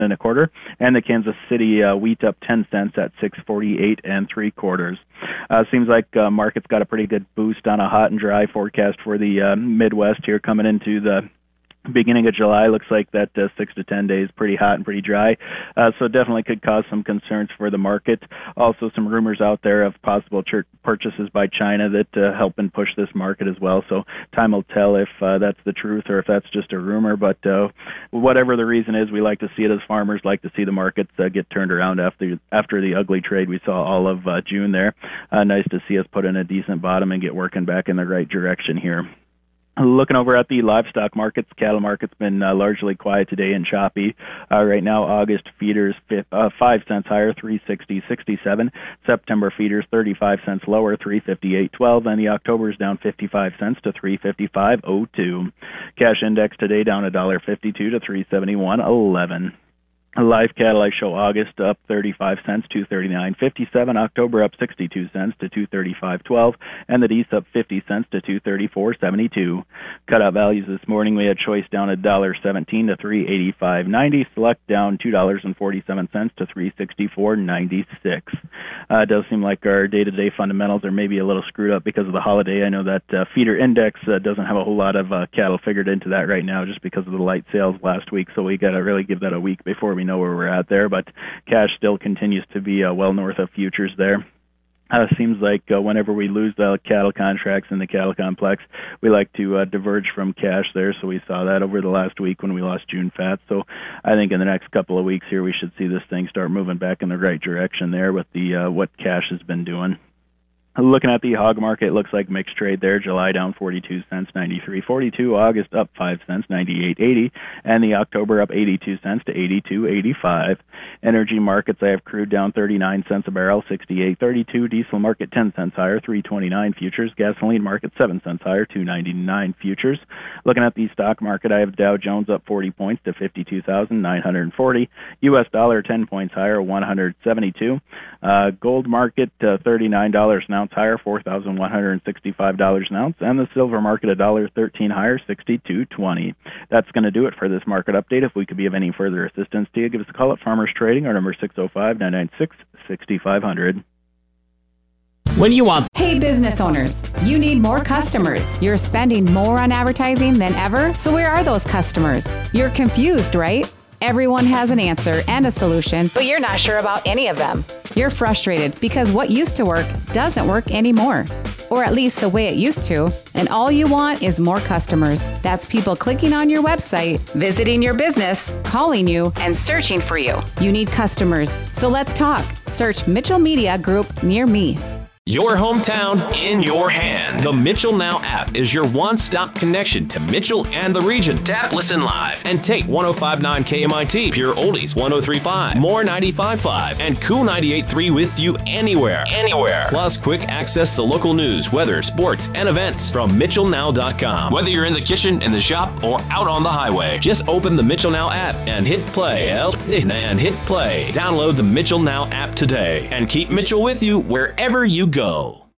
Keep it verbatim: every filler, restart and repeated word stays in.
and a quarter, and the Kansas City uh, wheat up ten cents at six forty-eight and three quarters. Uh, seems like uh, market's got a pretty good boost on a hot and dry forecast for the uh, Midwest here coming into the beginning of July. Looks like that uh, six to ten days pretty hot and pretty dry, uh, so definitely could cause some concerns for the market. Also, some rumors out there of possible ch- purchases by China that uh, help and push this market as well. So time will tell if uh, that's the truth or if that's just a rumor. But uh, whatever the reason is, we like to see it as farmers, like to see the markets uh, get turned around after after the ugly trade we saw all of uh, June there. Uh, nice to see us put in a decent bottom and get working back in the right direction here. Looking over at the livestock markets, cattle market's been uh, largely quiet today and choppy. Uh, right now, August feeders fi- uh, five cents higher, three sixty sixty-seven. September feeders thirty-five cents lower, three fifty-eight twelve, and the October's down fifty-five cents to three fifty-five oh two. Cash index today down one dollar fifty-two to three seventy-one eleven. Live cattle I show August up thirty-five cents, two thirty-nine fifty-seven. October up sixty-two cents to two thirty-five twelve, and the D's up fifty cents to two thirty-four seventy-two. Cutout values this morning, we had choice down one dollar seventeen to three eighty-five ninety. Select down two dollars and forty-seven cents to three sixty-four ninety-six. Uh, it does seem like our day-to-day fundamentals are maybe a little screwed up because of the holiday. I know that uh, feeder index uh, doesn't have a whole lot of uh, cattle figured into that right now just because of the light sales last week, so we got to really give that a week before we know where we're at there. But cash still continues to be uh, well north of futures there. Uh, seems like uh, whenever we lose the cattle contracts in the cattle complex, we like to uh, diverge from cash there. So we saw that over the last week when we lost June fat. So I think in the next couple of weeks here, we should see this thing start moving back in the right direction there with the uh, what cash has been doing. Looking at the hog market, it looks like mixed trade there. July down forty-two cents, ninety-three forty-two. August up five cents, ninety-eight eighty. And the October up eighty-two cents to eighty-two eighty-five. Energy markets, I have crude down thirty-nine cents a barrel, sixty-eight thirty-two. Diesel market ten cents higher, three twenty-nine futures. Gasoline market seven cents higher, two ninety-nine futures. Looking at the stock market, I have Dow Jones up forty points to fifty-two thousand nine hundred forty. U S dollar ten points higher, one hundred seventy-two. Uh, gold market uh, thirty-nine dollars an ounce higher, four thousand one hundred sixty-five dollars an ounce, and the silver market one dollar thirteen higher, sixty-two twenty. That's going to do it for this market update. If we could be of any further assistance to you, give us a call at Farmers Trading. Our number is six oh five, nine nine six, six five zero zero. When you want... Hey, business owners, you need more customers. You're spending more on advertising than ever, so where are those customers? You're confused, right? Everyone has an answer and a solution, but you're not sure about any of them. You're frustrated because what used to work doesn't work anymore, or at least the way it used to, and all you want is more customers. That's people clicking on your website, visiting your business, calling you, and searching for you. You need customers, so let's talk. Search Mitchell Media Group near me. Your hometown in your hand. The Mitchell Now app is your one-stop connection to Mitchell and the region. Tap, listen live, and take one oh five point nine K M I T, Pure Oldies one oh three point five, More ninety-five point five, and Cool ninety-eight point three with you anywhere. Anywhere. Plus quick access to local news, weather, sports, and events from Mitchell Now dot com. Whether you're in the kitchen, in the shop, or out on the highway, just open the Mitchell Now app and hit play. And hit play. Download the Mitchell Now app today and keep Mitchell with you wherever you go.